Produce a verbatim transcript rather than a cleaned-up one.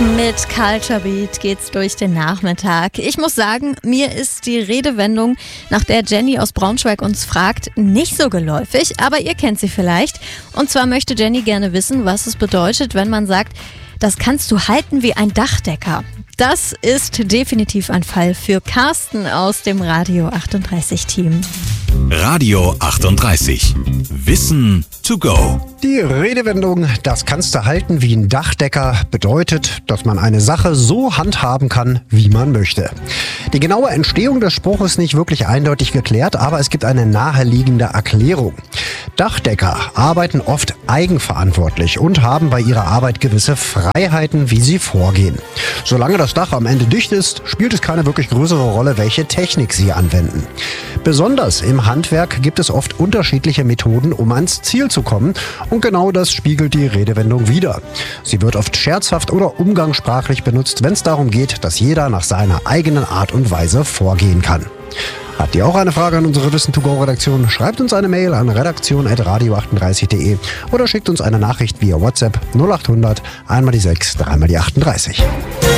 Mit Culture Beat geht's durch den Nachmittag. Ich muss sagen, mir ist die Redewendung, nach der Jenny aus Braunschweig uns fragt, nicht so geläufig, aber ihr kennt sie vielleicht. Und zwar möchte Jenny gerne wissen, was es bedeutet, wenn man sagt, das kannst du halten wie ein Dachdecker. Das ist definitiv ein Fall für Carsten aus dem Radio achtunddreißig Team. Radio achtunddreißig. Wissen to go. Die Redewendung, das kannst du halten wie ein Dachdecker, bedeutet, dass man eine Sache so handhaben kann, wie man möchte. Die genaue Entstehung des Spruches ist nicht wirklich eindeutig geklärt, aber es gibt eine naheliegende Erklärung. Dachdecker arbeiten oft eigenverantwortlich und haben bei ihrer Arbeit gewisse Freiheiten, wie sie vorgehen. Solange das Dach am Ende dicht ist, spielt es keine wirklich größere Rolle, welche Technik sie anwenden. Besonders im Handwerk gibt es oft unterschiedliche Methoden, um ans Ziel zu kommen. Und genau das spiegelt die Redewendung wider. Sie wird oft scherzhaft oder umgangssprachlich benutzt, wenn es darum geht, dass jeder nach seiner eigenen Art und Weise vorgehen kann. Habt ihr auch eine Frage an unsere Wissen to go Redaktion? Schreibt uns eine Mail an redaktion at radio achtunddreißig punkt de oder schickt uns eine Nachricht via WhatsApp null acht hundert einmal die sechs, dreimal die achtunddreißig.